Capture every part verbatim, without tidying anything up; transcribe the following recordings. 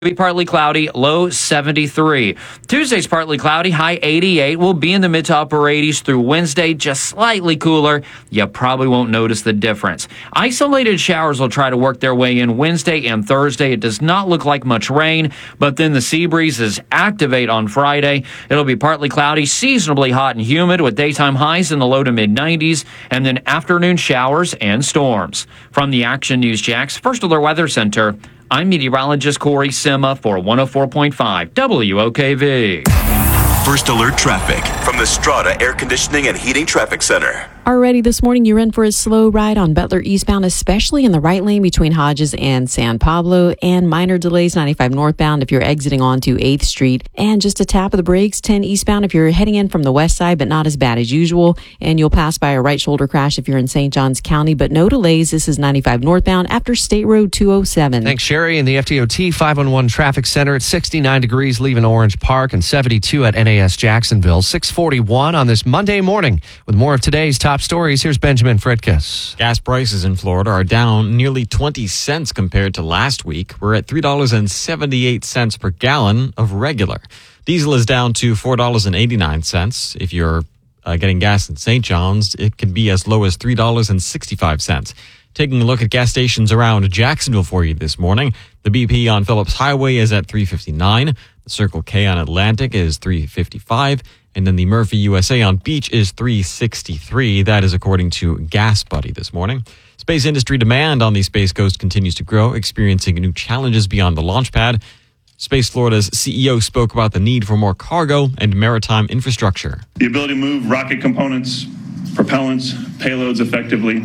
Be partly cloudy, low seventy-three. Tuesday's partly cloudy, high eighty-eight. We'll be in the mid to upper eighties through Wednesday, just slightly cooler. You probably won't notice the difference. Isolated showers will try to work their way in Wednesday and Thursday. It does not look like much rain, but then the sea breezes activate on Friday. It'll be partly cloudy, seasonably hot and humid with daytime highs in the low to mid nineties, and then afternoon showers and storms. From the Action News Jax First Alert Weather Center, I'm meteorologist Corey Sima for one oh four point five W O K V. First Alert Traffic from the Strata Air Conditioning and Heating Traffic Center. Already this morning, you're in for a slow ride on Butler eastbound, especially in the right lane between Hodges and San Pablo, and minor delays ninety-five northbound if you're exiting onto eighth Street, and just a tap of the brakes ten eastbound if you're heading in from the west side, but not as bad as usual, and you'll pass by a right shoulder crash if you're in Saint Johns County, but no delays. This is ninety-five northbound after State Road two oh seven. Thanks, Sherry. In the F D O T five one one Traffic Center, it's sixty-nine degrees leaving Orange Park and seventy-two at N A S Jacksonville. six forty-one on this Monday morning. With more of today's top stories, here's Benjamin Fritkus. Gas prices in Florida are down nearly twenty cents compared to last week. We're at three dollars and seventy-eight cents per gallon of regular. Diesel is down to four dollars and eighty-nine cents. If you're uh, getting gas in Saint John's, it can be as low as three dollars and sixty-five cents. Taking a look at gas stations around Jacksonville for you this morning. The B P on Phillips Highway is at three fifty-nine. The Circle K on Atlantic is three fifty-five. And then the Murphy U S A on Beach is three sixty-three. That is according to Gas Buddy this morning. Space industry demand on the Space Coast continues to grow, experiencing new challenges beyond the launch pad. Space Florida's C E O spoke about the need for more cargo and maritime infrastructure. The ability to move rocket components, propellants, payloads effectively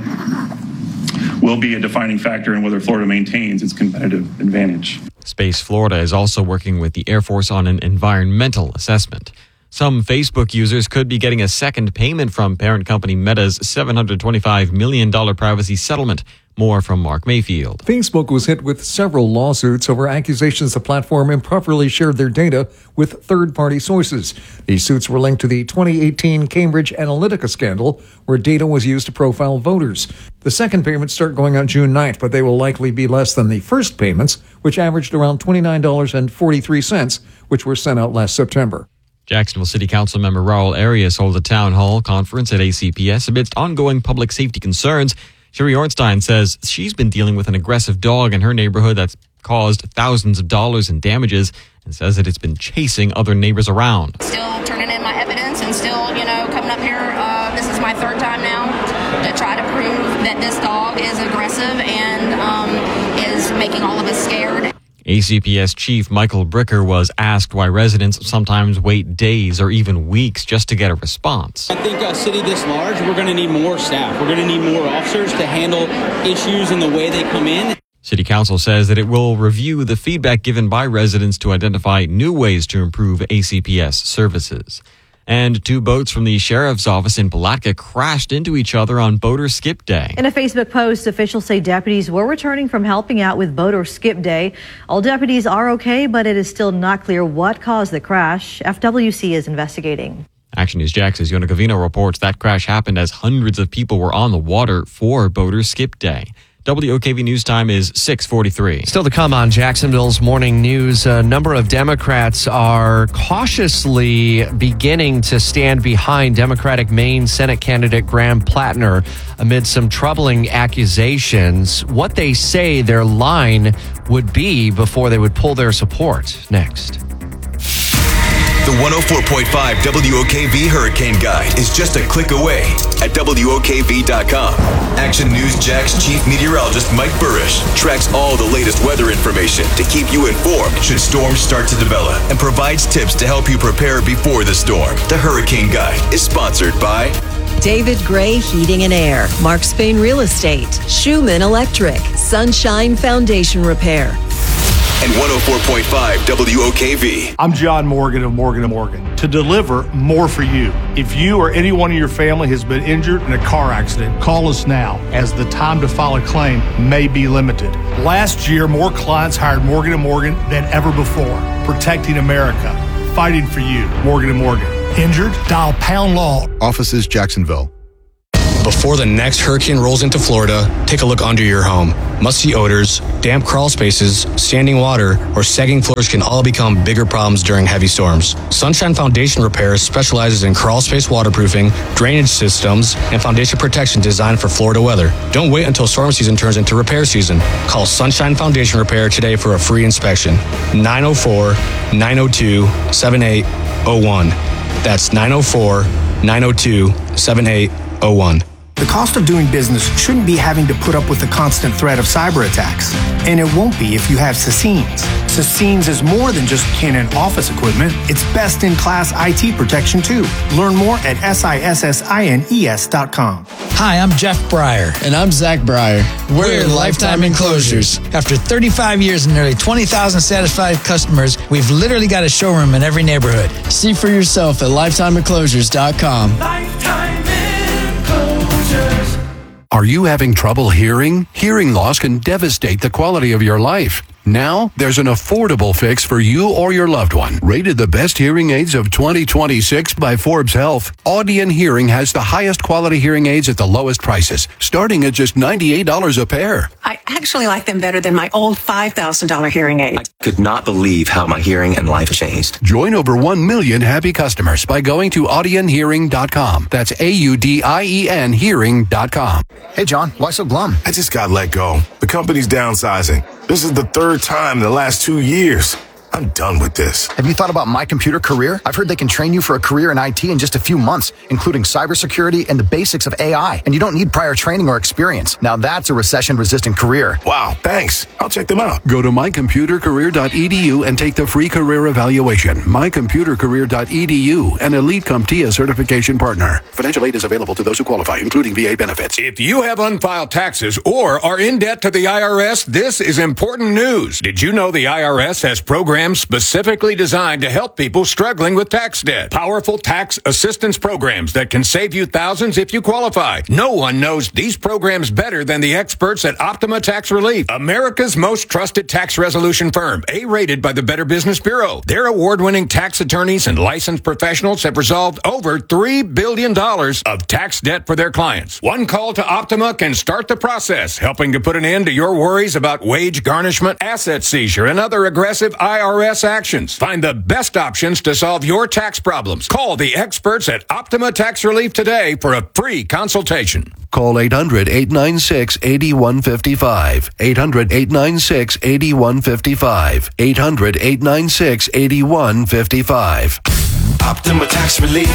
will be a defining factor in whether Florida maintains its competitive advantage. Space Florida is also working with the Air Force on an environmental assessment. Some Facebook users could be getting a second payment from parent company Meta's seven hundred twenty-five million dollars privacy settlement. More from Mark Mayfield. Facebook was hit with several lawsuits over accusations the platform improperly shared their data with third-party sources. These suits were linked to the twenty eighteen Cambridge Analytica scandal, where data was used to profile voters. The second payments start going on June ninth, but they will likely be less than the first payments, which averaged around twenty-nine dollars and forty-three cents, which were sent out last September. Jacksonville City Council member Raul Arias holds a town hall conference at A C P S amidst ongoing public safety concerns. Sherry Ornstein says she's been dealing with an aggressive dog in her neighborhood that's caused thousands of dollars in damages and says that it's been chasing other neighbors around. Still turning in my evidence and still, you know, coming up here. Uh, this is my third time now to try to prove that this dog is aggressive and um, is making all of us scared. A C P S Chief Michael Bricker was asked why residents sometimes wait days or even weeks just to get a response. I think a city this large, we're going to need more staff. We're going to need more officers to handle issues in the way they come in. City Council says that it will review the feedback given by residents to identify new ways to improve A C P S services. And two boats from the sheriff's office in Palatka crashed into each other on Boat or Skip Day. In a Facebook post, officials say deputies were returning from helping out with Boat or Skip Day. All deputies are okay, but it is still not clear what caused the crash. F W C is investigating. Action News Jax's Yona Gavino reports that crash happened as hundreds of people were on the water for Boat or Skip Day. W O K V News Time is six forty-three. Still to come on Jacksonville's Morning News, a number of Democrats are cautiously beginning to stand behind Democratic Maine Senate candidate Graham Plattner amid some troubling accusations. What they say their line would be before they would pull their support. Next. The one oh four point five W O K V Hurricane Guide is just a click away at W O K V dot com. Action News Jax Chief Meteorologist Mike Burrish tracks all the latest weather information to keep you informed should storms start to develop and provides tips to help you prepare before the storm. The Hurricane Guide is sponsored by David Gray Heating and Air, Mark Spain Real Estate, Schumann Electric, Sunshine Foundation Repair, and one oh four point five W O K V. I'm John Morgan of Morgan and Morgan to deliver more for you. If you or anyone in your family has been injured in a car accident, call us now, as the time to file a claim may be limited. Last year, more clients hired Morgan and Morgan than ever before, protecting America, fighting for you. Morgan and Morgan. Injured? Dial pound law. Offices Jacksonville. Before the next hurricane rolls into Florida, take a look under your home. musty odors, damp crawl spaces, standing water, or sagging floors can all become bigger problems during heavy storms. Sunshine Foundation Repair specializes in crawl space waterproofing, drainage systems, and foundation protection designed for Florida weather. Don't wait until storm season turns into repair season. Call Sunshine Foundation Repair today for a free inspection. nine oh four, nine oh two, seven eight oh one. That's nine oh four, nine oh two, seven eight oh one. The cost of doing business shouldn't be having to put up with the constant threat of cyber attacks. And it won't be if you have Sassines. Sassines is more than just Canon office equipment. It's best-in-class I T protection, too. Learn more at sissines dot com. Hi, I'm Jeff Breyer. And I'm Zach Breyer. We're, We're Lifetime Enclosures. After thirty-five years and nearly twenty thousand satisfied customers, we've literally got a showroom in every neighborhood. See for yourself at lifetime enclosures dot com. Lifetime Enclosures. Are you having trouble hearing? Hearing loss can devastate the quality of your life. Now, there's an affordable fix for you or your loved one. Rated the best hearing aids of twenty twenty-six by Forbes Health, Audion Hearing has the highest quality hearing aids at the lowest prices, starting at just ninety-eight dollars a pair. I actually like them better than my old five thousand dollars hearing aid. I could not believe how my hearing and life changed. Join over one million happy customers by going to audion hearing dot com. That's A U D I E N hearing dot com. Hey, John, why so glum? I just got let go. The company's downsizing. This is the third time in the last two years. I'm done with this. Have you thought about My Computer Career? I've heard they can train you for a career in I T in just a few months, including cybersecurity and the basics of A I. And you don't need prior training or experience. Now that's a recession-resistant career. Wow, thanks. I'll check them out. Go to my computer career dot e d u and take the free career evaluation. my computer career dot e d u, an Elite CompTIA certification partner. Financial aid is available to those who qualify, including V A benefits. If you have unfiled taxes or are in debt to the I R S, this is important news. Did you know the I R S has programs specifically designed to help people struggling with tax debt? Powerful tax assistance programs that can save you thousands if you qualify. No one knows these programs better than the experts at Optima Tax Relief, America's most trusted tax resolution firm, A-rated by the Better Business Bureau. Their award-winning tax attorneys and licensed professionals have resolved over three billion dollars of tax debt for their clients. One call to Optima can start the process, helping to put an end to your worries about wage garnishment, asset seizure, and other aggressive I R S actions. Find the best options to solve your tax problems. Call the experts at Optima Tax Relief today for a free consultation. Call eight hundred, eight nine six, eight one five five. eight hundred, eight nine six, eight one five five. eight hundred, eight nine six, eight one five five. Optima Tax Relief.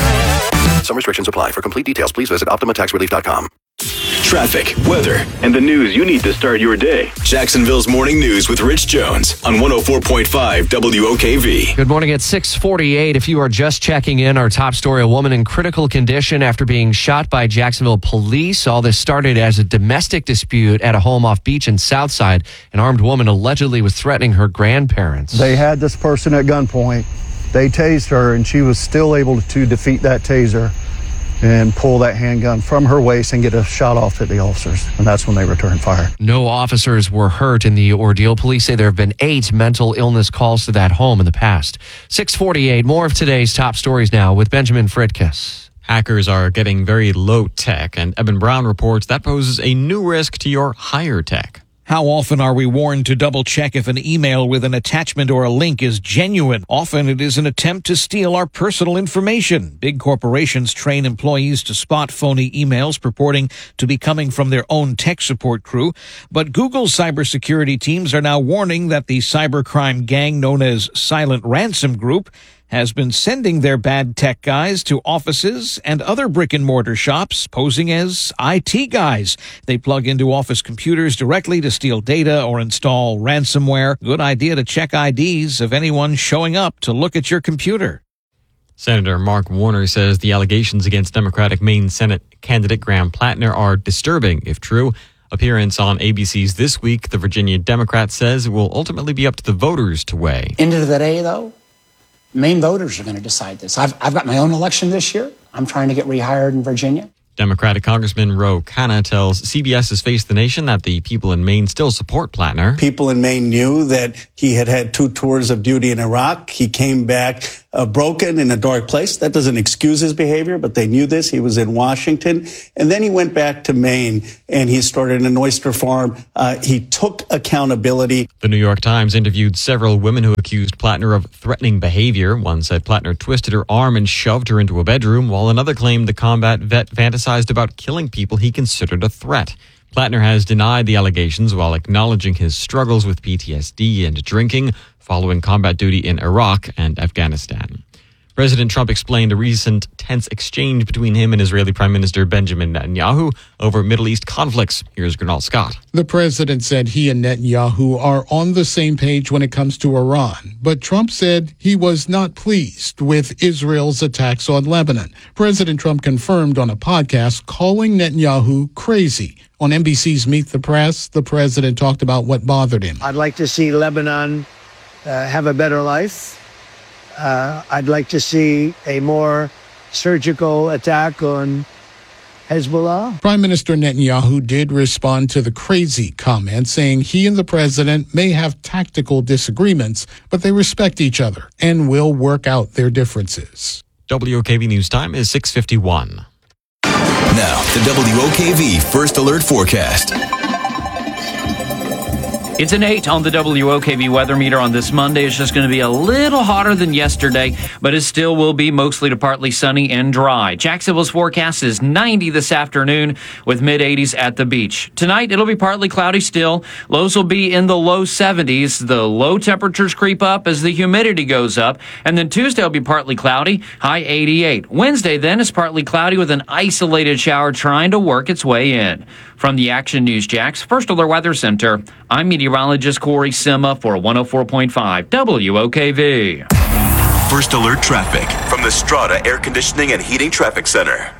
Some restrictions apply. For complete details, please visit optima tax relief dot com. Traffic, weather, and the news you need to start your day. Jacksonville's Morning News with Rich Jones on one oh four point five W O K V. Good morning at six forty-eight. If you are just checking in, our top story, a woman in critical condition after being shot by Jacksonville police. All this started as a domestic dispute at a home off Beach and Southside. An armed woman allegedly was threatening her grandparents. They had this person at gunpoint. They tased her, and she was still able to defeat that taser and pull that handgun from her waist and get a shot off at the officers. And that's when they returned fire. No officers were hurt in the ordeal. Police say there have been eight mental illness calls to that home in the past. six forty-eight, more of today's top stories now with Benjamin Fritkiss. Hackers are getting very low tech, and Eben Brown reports that poses a new risk to your higher tech. How often are we warned to double-check if an email with an attachment or a link is genuine? Often it is an attempt to steal our personal information. Big corporations train employees to spot phony emails purporting to be coming from their own tech support crew. But Google's cybersecurity teams are now warning that the cybercrime gang known as Silent Ransom Group has been sending their bad tech guys to offices and other brick-and-mortar shops posing as I T guys. They plug into office computers directly to steal data or install ransomware. Good idea to check I Ds of anyone showing up to look at your computer. Senator Mark Warner says the allegations against Democratic Maine Senate candidate Graham Plattner are disturbing, if true. Appearance on A B C's This Week, the Virginia Democrat says it will ultimately be up to the voters to weigh. End of the day, though, Maine voters are going to decide this. I've, I've got my own election this year. I'm trying to get rehired in Virginia. Democratic Congressman Ro Khanna tells C B S's Face the Nation that the people in Maine still support Plattner. People in Maine knew that he had had two tours of duty in Iraq. He came back uh, broken in a dark place. That doesn't excuse his behavior, but they knew this. He was in Washington. And then he went back to Maine and he started an oyster farm. Uh, he took accountability. The New York Times interviewed several women who accused Plattner of threatening behavior. One said Plattner twisted her arm and shoved her into a bedroom, while another claimed the combat vet fantasized about killing people he considered a threat. Plattner has denied the allegations while acknowledging his struggles with P T S D and drinking following combat duty in Iraq and Afghanistan. President Trump explained a recent tense exchange between him and Israeli Prime Minister Benjamin Netanyahu over Middle East conflicts. Here's Gernal Scott. The president said he and Netanyahu are on the same page when it comes to Iran, but Trump said he was not pleased with Israel's attacks on Lebanon. President Trump confirmed on a podcast calling Netanyahu crazy. On N B C's Meet the Press, the president talked about what bothered him. I'd like to see Lebanon uh, have a better life. Uh, I'd like to see a more surgical attack on Hezbollah. Prime Minister Netanyahu did respond to the crazy comment, saying he and the president may have tactical disagreements, but they respect each other and will work out their differences. W O K V News Time is six fifty-one. Now, the W O K V First Alert Forecast. It's an eight on the W O K V weather meter on this Monday. It's just going to be a little hotter than yesterday, but it still will be mostly to partly sunny and dry. Jacksonville's forecast is ninety this afternoon with mid eighties at the beach. Tonight, it'll be partly cloudy still. Lows will be in the low seventies. The low temperatures creep up as the humidity goes up. And then Tuesday will be partly cloudy, high eighty-eight. Wednesday then is partly cloudy with an isolated shower trying to work its way in. From the Action News Jax First Alert Weather Center, I'm meteorologist Corey Sima for one oh four point five W O K V. First Alert Traffic from the Strata Air Conditioning and Heating Traffic Center.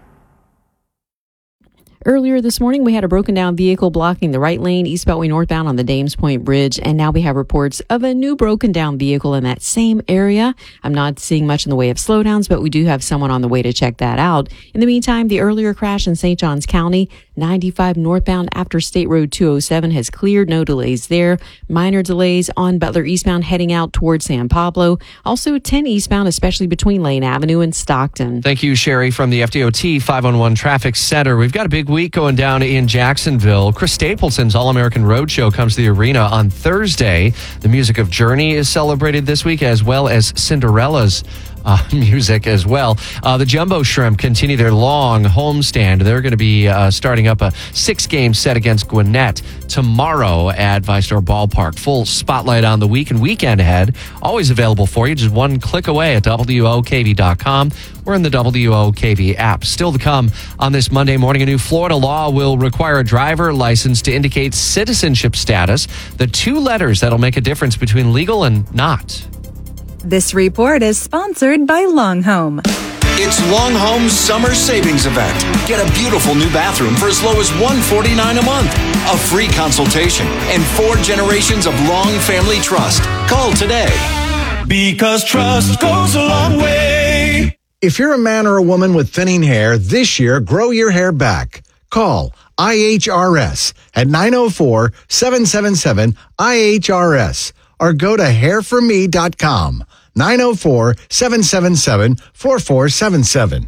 Earlier this morning, we had a broken down vehicle blocking the right lane east Beltway northbound on the Dames Point Bridge, and now we have reports of a new broken down vehicle in that same area. I'm not seeing much in the way of slowdowns, but we do have someone on the way to check that out. In the meantime, the earlier crash in Saint Johns County, ninety-five northbound after State Road two oh seven has cleared. No delays there. Minor delays on Butler eastbound heading out towards San Pablo. Also ten eastbound, especially between Lane Avenue and Stockton. Thank you, Sherry, from the F D O T five one one Traffic Center. We've got a big week going down in Jacksonville. Chris Stapleton's All-American Roadshow comes to the arena on Thursday. The music of Journey is celebrated this week, as well as Cinderella's Uh, music as well. Uh, the Jumbo Shrimp continue their long homestand. They're going to be uh, starting up a six-game set against Gwinnett tomorrow at Vistar Ballpark. Full spotlight on the week and weekend ahead. Always available for you. Just one click away at W O K V dot com or in the W O K V app. Still to come on this Monday morning, a new Florida law will require a driver license to indicate citizenship status. The two letters that'll make a difference between legal and not. This report is sponsored by Long Home. It's Long Home's summer savings event. Get a beautiful new bathroom for as low as one hundred forty-nine dollars a month. A free consultation and four generations of Long Family Trust. Call today. Because trust goes a long way. If you're a man or a woman with thinning hair, this year, grow your hair back. Call I H R S at nine oh four, seven seven seven, I H R S or go to hair for me dot com. nine oh four, seven seven seven, four four seven seven.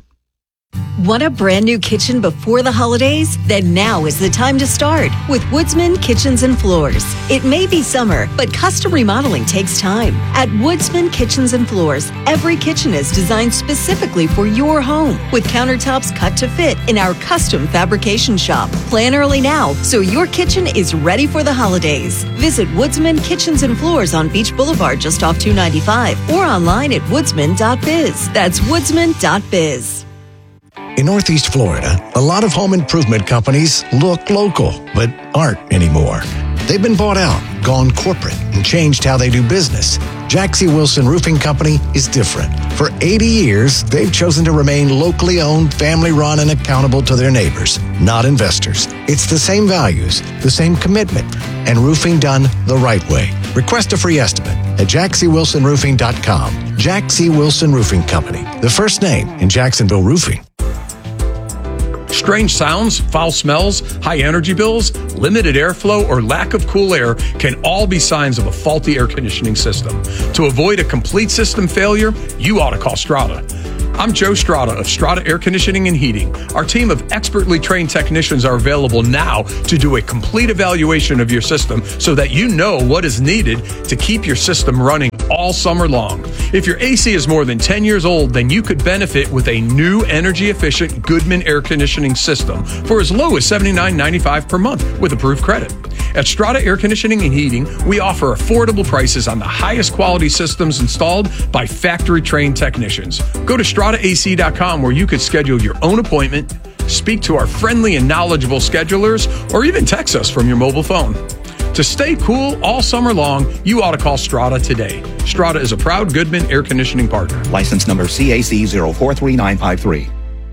Want a brand new kitchen before the holidays? Then now is the time to start with Woodsman Kitchens and Floors. It may be summer, but custom remodeling takes time. At Woodsman Kitchens and Floors, every kitchen is designed specifically for your home with countertops cut to fit in our custom fabrication shop. Plan early now so your kitchen is ready for the holidays. Visit Woodsman Kitchens and Floors on Beach Boulevard just off two ninety-five or online at woodsman dot biz. That's woodsman dot biz. In Northeast Florida, a lot of home improvement companies look local, but aren't anymore. They've been bought out, gone corporate, and changed how they do business. Jaxie Wilson Roofing Company is different. For eighty years, they've chosen to remain locally owned, family-run, and accountable to their neighbors, not investors. It's the same values, the same commitment, and roofing done the right way. Request a free estimate at jaxie wilson roofing dot com. Jaxie Wilson Roofing Company, the first name in Jacksonville roofing. Strange sounds, foul smells, high energy bills, limited airflow, or lack of cool air can all be signs of a faulty air conditioning system. To avoid a complete system failure, you ought to call Strata. I'm Joe Strata of Strata Air Conditioning and Heating. Our team of expertly trained technicians are available now to do a complete evaluation of your system so that you know what is needed to keep your system running all summer long. If your A C is more than ten years old, then you could benefit with a new energy-efficient Goodman air conditioning system for as low as seventy-nine ninety-five per month with approved credit. At Strata Air Conditioning and Heating, we offer affordable prices on the highest quality systems installed by factory-trained technicians. Go to strata A C dot com where you could schedule your own appointment, speak to our friendly and knowledgeable schedulers, or even text us from your mobile phone. To stay cool all summer long, you ought to call Strata today. Strata is a proud Goodman air conditioning partner. License number C A C zero four three nine five three.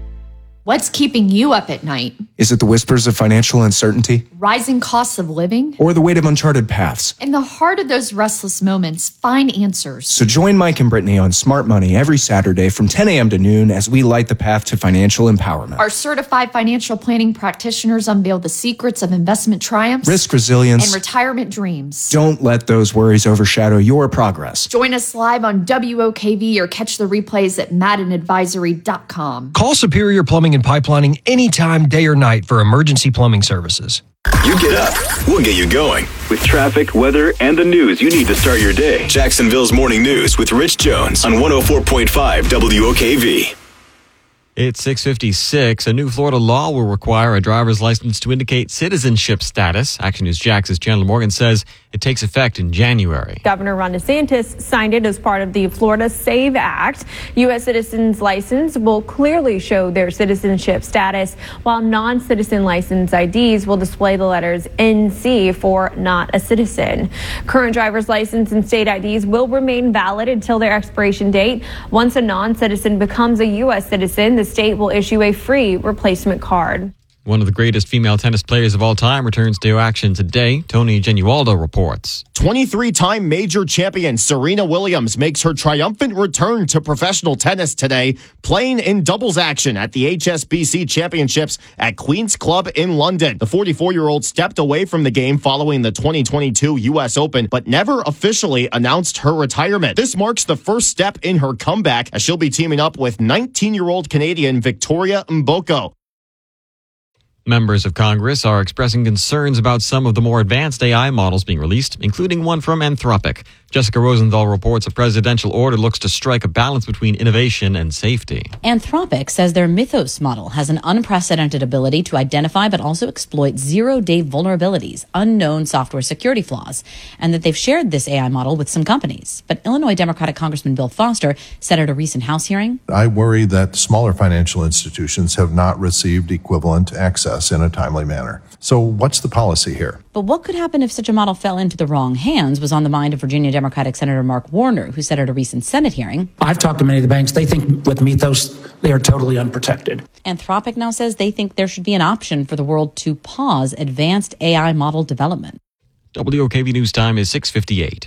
What's keeping you up at night? Is it the whispers of financial uncertainty? Rising costs of living? Or the weight of uncharted paths? In the heart of those restless moments, find answers. So join Mike and Brittany on Smart Money every Saturday from ten a.m. to noon as we light the path to financial empowerment. Our certified financial planning practitioners unveil the secrets of investment triumphs, risk resilience, and retirement dreams. Don't let those worries overshadow your progress. Join us live on W O K V or catch the replays at madden advisory dot com. Call Superior Plumbing and Pipelining anytime, day or night for emergency plumbing services. You get up, we'll get you going. With traffic, weather, and the news you need to start your day. Jacksonville's Morning News with Rich Jones on one oh four point five W O K V. It's six fifty-six. A new Florida law will require a driver's license to indicate citizenship status. Action News Jax's Chandler Morgan says it takes effect in January. Governor Ron DeSantis signed it as part of the Florida SAVE Act. U S citizens' license will clearly show their citizenship status, while non-citizen license I Ds will display the letters N C for not a citizen. Current driver's license and state I Ds will remain valid until their expiration date. Once a non-citizen becomes a U S citizen, the state will issue a free replacement card. One of the greatest female tennis players of all time returns to action today. Tony Genualdo reports. twenty-three-time major champion Serena Williams makes her triumphant return to professional tennis today, playing in doubles action at the H S B C Championships at Queen's Club in London. The forty-four-year-old stepped away from the game following the twenty twenty-two U S Open, but never officially announced her retirement. This marks the first step in her comeback, as she'll be teaming up with nineteen-year-old Canadian Victoria Mboko. Members of Congress are expressing concerns about some of the more advanced A I models being released, including one from Anthropic. Jessica Rosenthal reports a presidential order looks to strike a balance between innovation and safety. Anthropic says their Mythos model has an unprecedented ability to identify but also exploit zero-day vulnerabilities, unknown software security flaws, and that they've shared this A I model with some companies. But Illinois Democratic Congressman Bill Foster said at a recent House hearing, I worry that smaller financial institutions have not received equivalent access in a timely manner. So what's the policy here? But what could happen if such a model fell into the wrong hands was on the mind of Virginia Democratic Senator Mark Warner, who said at a recent Senate hearing, I've talked to many of the banks. They think with Mythos, they are totally unprotected. Anthropic now says they think there should be an option for the world to pause advanced A I model development. W O K V News Time is six fifty-eight.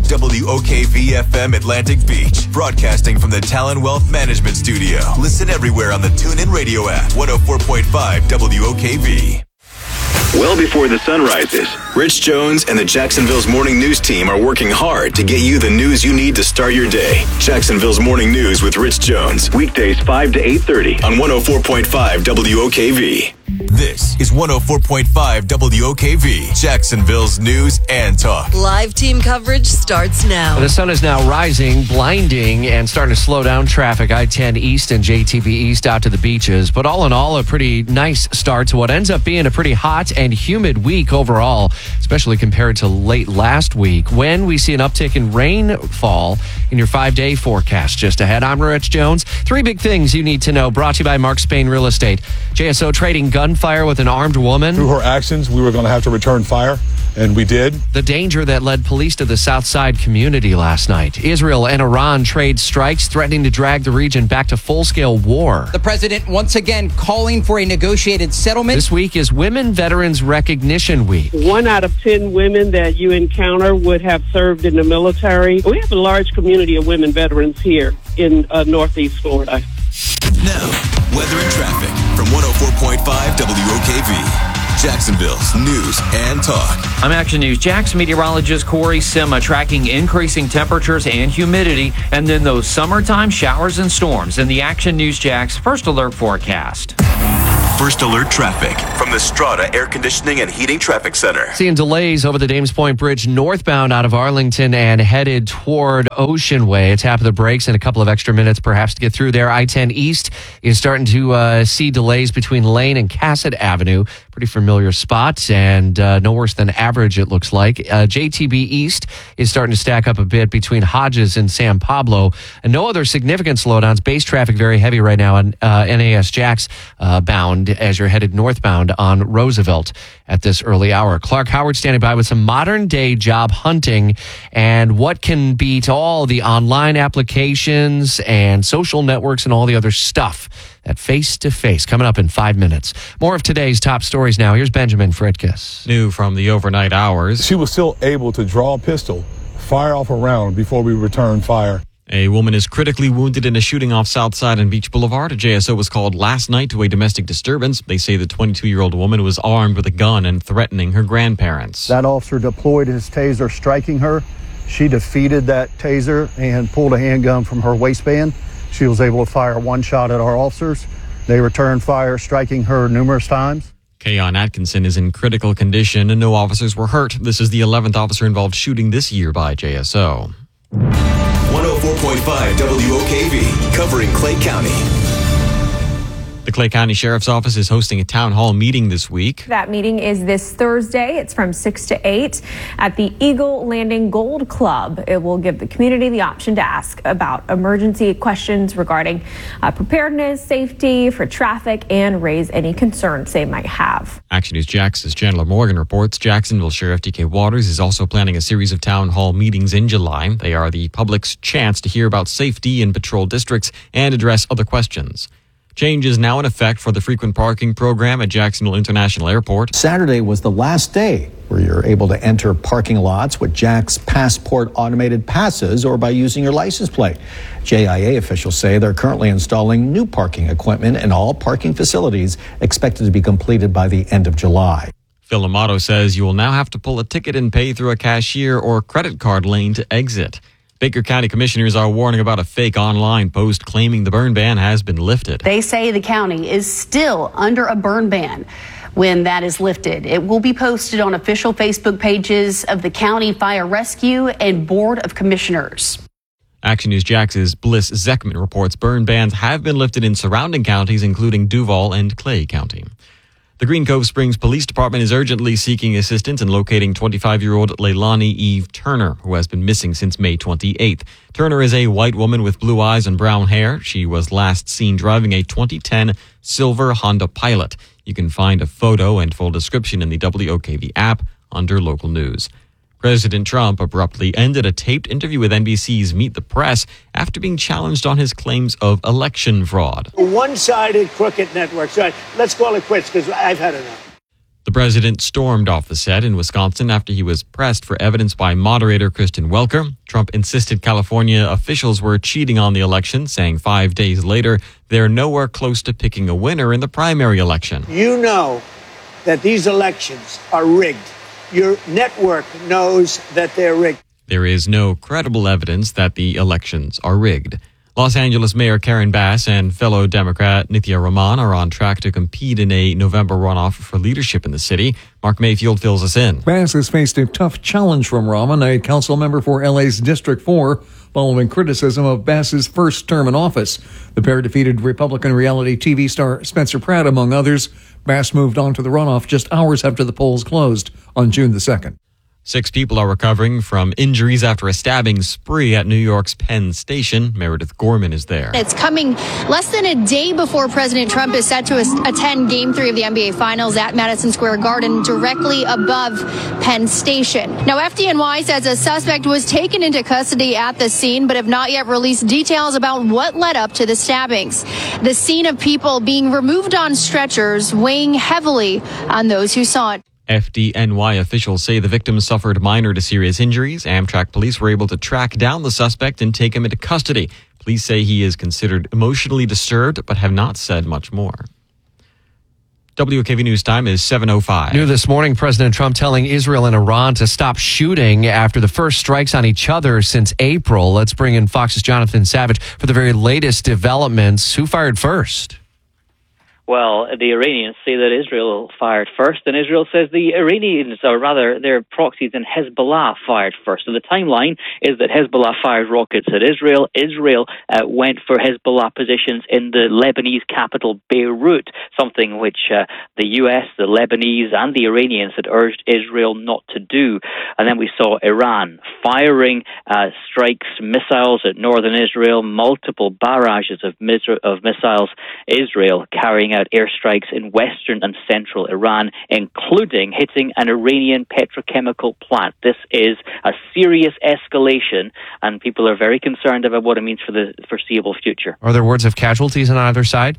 W O K V F M Atlantic Beach, broadcasting from the Talon Wealth Management Studio. Listen everywhere on the TuneIn Radio app. one oh four point five W O K V. Well before the sun rises, Rich Jones and the Jacksonville's Morning News team are working hard to get you the news you need to start your day. Jacksonville's Morning News with Rich Jones, weekdays five to eight thirty on one oh four point five W O K V. This is one oh four point five W O K V, Jacksonville's news and talk. Live team coverage starts now. The sun is now rising, blinding, and starting to slow down traffic. I ten East and J T B East out to the beaches. But all in all, a pretty nice start to what ends up being a pretty hot and humid week overall, especially compared to late last week, when we see an uptick in rainfall in your five-day forecast. Just ahead, I'm Rich Jones. Three big things you need to know, brought to you by Mark Spain Real Estate. J S O trading gunfire with an armed woman. Through her actions, we were going to have to return fire, and we did. The danger that led police to the South Side community last night. Israel and Iran trade strikes threatening to drag the region back to full-scale war. The president once again calling for a negotiated settlement. This week is Women Veterans Recognition Week. One out of ten women that you encounter would have served in the military. We have a large community of women veterans here in uh, Northeast Florida. Now, weather and traffic from one oh four point five W O K V, Jacksonville's news and talk. I'm Action News Jax meteorologist Corey Sima tracking increasing temperatures and humidity, and then those summertime showers and storms in the Action News Jax First Alert forecast. First Alert traffic from the Strata Air Conditioning and Heating Traffic Center. Seeing delays over the Dames Point Bridge northbound out of Arlington and headed toward Ocean Way. A tap of the brakes and a couple of extra minutes perhaps to get through there. I ten East is starting to uh, see delays between Lane and Cassett Avenue. Pretty familiar spot and uh, no worse than average, it looks like. Uh, J T B East is starting to stack up a bit between Hodges and San Pablo. And no other significant slowdowns. Base traffic very heavy right now on uh, N A S Jax uh, bound as you're headed northbound on Roosevelt at this early hour. Clark Howard standing by with some modern day job hunting and what can beat all the online applications and social networks and all the other stuff. That face-to-face coming up in five minutes. More of today's top stories now. Here's Benjamin Fritkus. New from the overnight hours. She was still able to draw a pistol, fire off a round before we returned fire. A woman is critically wounded in a shooting off Southside and Beach Boulevard. A J S O was called last night to a domestic disturbance. They say the twenty-two-year-old woman was armed with a gun and threatening her grandparents. That officer deployed his taser, striking her. She defeated that taser and pulled a handgun from her waistband. She was able to fire one shot at our officers. They returned fire, striking her numerous times. Kayon Atkinson is in critical condition and no officers were hurt. This is the eleventh officer-involved shooting this year by J S O. one oh four point five W O K V, covering Clay County. The Clay County Sheriff's Office is hosting a town hall meeting this week. That meeting is this Thursday. It's from six to eight at the Eagle Landing Gold Club. It will give the community the option to ask about emergency questions regarding uh, preparedness, safety for traffic, and raise any concerns they might have. Action News Jax's Chandler Morgan reports Jacksonville Sheriff D K Waters is also planning a series of town hall meetings in July. They are the public's chance to hear about safety in patrol districts and address other questions. Change is now in effect for the frequent parking program at Jacksonville International Airport. Saturday was the last day where you're able to enter parking lots with Jack's Passport automated passes or by using your license plate. J I A officials say they're currently installing new parking equipment in all parking facilities, expected to be completed by the end of July. Phil Amato says you will now have to pull a ticket and pay through a cashier or credit card lane to exit. Baker County commissioners are warning about a fake online post claiming the burn ban has been lifted. They say the county is still under a burn ban when that is lifted. It will be posted on official Facebook pages of the County Fire Rescue and Board of Commissioners. Action News Jax's Bliss Zeckman reports burn bans have been lifted in surrounding counties, including Duval and Clay County. The Green Cove Springs Police Department is urgently seeking assistance in locating twenty-five-year-old Leilani Eve Turner, who has been missing since May twenty-eighth. Turner is a white woman with blue eyes and brown hair. She was last seen driving a twenty ten silver Honda Pilot. You can find a photo and full description in the W O K V app under local news. President Trump abruptly ended a taped interview with N B C's Meet the Press after being challenged on his claims of election fraud. One-sided crooked network. So let's call it quits because I've had enough. The president stormed off the set in Wisconsin after he was pressed for evidence by moderator Kristen Welker. Trump insisted California officials were cheating on the election, saying five days later they're nowhere close to picking a winner in the primary election. You know that these elections are rigged. Your network knows that they're rigged. There is no credible evidence that the elections are rigged. Los Angeles Mayor Karen Bass and fellow Democrat Nithya Raman are on track to compete in a November runoff for leadership in the city. Mark Mayfield fills us in. Bass has faced a tough challenge from Raman, a council member for L A's District four, following criticism of Bass's first term in office. The pair defeated Republican reality T V star Spencer Pratt, among others. Bass moved on to the runoff just hours after the polls closed on June the second. Six people are recovering from injuries after a stabbing spree at New York's Penn Station. Meredith Gorman is there. It's coming less than a day before President Trump is set to attend Game three of the N B A Finals at Madison Square Garden, directly above Penn Station. Now, F D N Y says a suspect was taken into custody at the scene, but have not yet released details about what led up to the stabbings. The scene of people being removed on stretchers, weighing heavily on those who saw it. F D N Y officials say the victim suffered minor to serious injuries. Amtrak police were able to track down the suspect and take him into custody. Police say he is considered emotionally disturbed, but have not said much more. W O K V News time is seven oh five. New this morning, President Trump telling Israel and Iran to stop shooting after the first strikes on each other since April. Let's bring in Fox's Jonathan Savage for the very latest developments. Who fired first? Well, the Iranians say that Israel fired first, and Israel says the Iranians, or rather their proxies in Hezbollah, fired first. So the timeline is that Hezbollah fired rockets at Israel. Israel uh, went for Hezbollah positions in the Lebanese capital, Beirut, something which uh, the U S, the Lebanese, and the Iranians had urged Israel not to do. And then we saw Iran firing uh, strikes, missiles at northern Israel, multiple barrages of, mis- of missiles. Israel carrying out airstrikes in western and central Iran, including hitting an Iranian petrochemical plant. This is a serious escalation, and people are very concerned about what it means for the foreseeable future. Are there words of casualties on either side?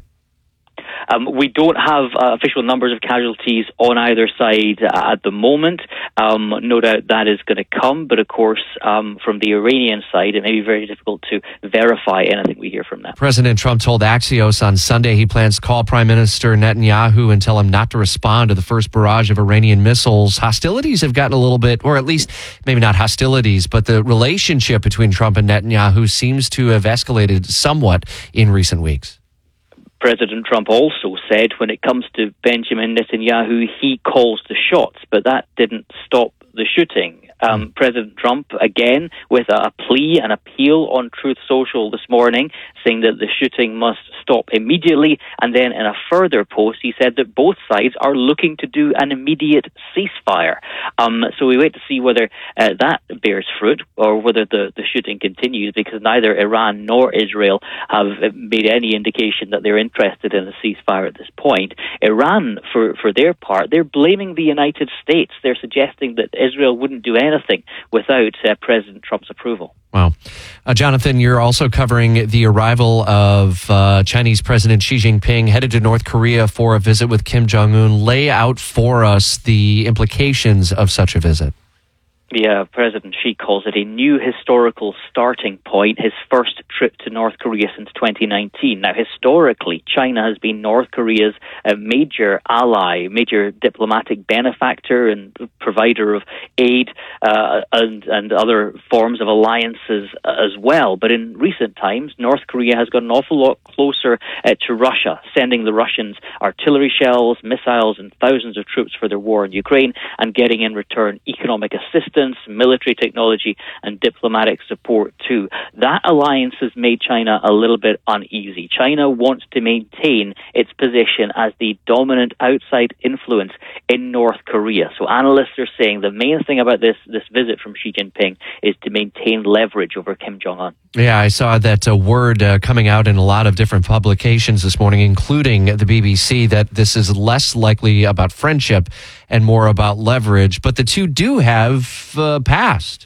Um, we don't have uh, official numbers of casualties on either side uh, at the moment. Um, no doubt that is going to come, but of course, um, from the Iranian side, it may be very difficult to verify anything we hear from them. President Trump told Axios on Sunday he plans to call Prime Minister Netanyahu and tell him not to respond to the first barrage of Iranian missiles. Hostilities have gotten a little bit, or at least maybe not hostilities, but the relationship between Trump and Netanyahu seems to have escalated somewhat in recent weeks. President Trump also said when it comes to Benjamin Netanyahu, he calls the shots, but that didn't stop the shooting. Um, President Trump, again, with a plea, an appeal on Truth Social this morning, saying that the shooting must stop immediately. And then in a further post, he said that both sides are looking to do an immediate ceasefire. Um, so we wait to see whether uh, that bears fruit or whether the, the shooting continues, because neither Iran nor Israel have made any indication that they're interested in a ceasefire at this point. Iran, for, for their part, they're blaming the United States. They're suggesting that Israel wouldn't do anything anything without uh, President Trump's approval. Wow. Uh, Jonathan, you're also covering the arrival of uh, Chinese President Xi Jinping headed to North Korea for a visit with Kim Jong-un. Lay out for us the implications of such a visit. Yeah, President Xi calls it a new historical starting point, his first trip to North Korea since twenty nineteen. Now, historically, China has been North Korea's uh, major ally, major diplomatic benefactor and provider of aid uh, and, and other forms of alliances as well. But in recent times, North Korea has got an awful lot closer uh, to Russia, sending the Russians artillery shells, missiles, and thousands of troops for their war in Ukraine, and getting in return economic assistance, military technology, and diplomatic support too. That alliance has made China a little bit uneasy. China wants to maintain its position as the dominant outside influence in North Korea. So analysts are saying the main thing about this, this visit from Xi Jinping is to maintain leverage over Kim Jong-un. Yeah, I saw that uh, word uh, coming out in a lot of different publications this morning, including the B B C, that this is less likely about friendship and more about leverage. But the two do have uh, past.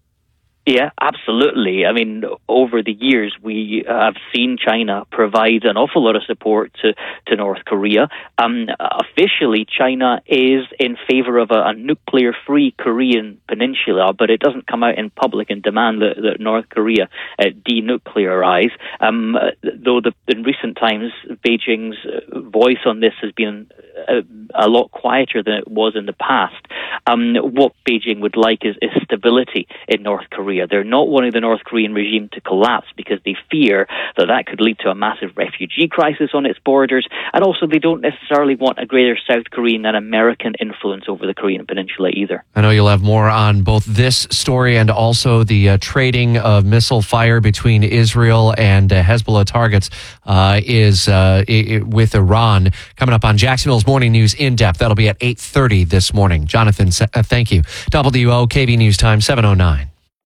Yeah, absolutely. I mean, over the years, we have seen China provide an awful lot of support to, to North Korea. Um, officially, China is in favor of a, a nuclear-free Korean peninsula, but it doesn't come out in public and demand that, that North Korea uh, denuclearize. Um, though the, in recent times, Beijing's voice on this has been a, a lot quieter than it was in the past. Um, what Beijing would like is, is stability in North Korea. They're not wanting the North Korean regime to collapse because they fear that that could lead to a massive refugee crisis on its borders, and also they don't necessarily want a greater South Korean and American influence over the Korean peninsula either. I know you'll have more on both this story and also the uh, trading of missile fire between Israel and uh, Hezbollah targets uh, is uh, I- I- with Iran coming up on Jacksonville's Morning News In Depth. That'll be at eight thirty this morning. Jonathan, uh, thank you. W O K V News Time seven oh nine.